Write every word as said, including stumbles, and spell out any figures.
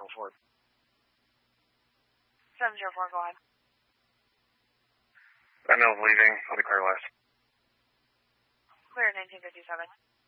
Go forward. seven zero four, go ahead. I know leaving. I'll be clear last. Clear nineteen fifty-seven.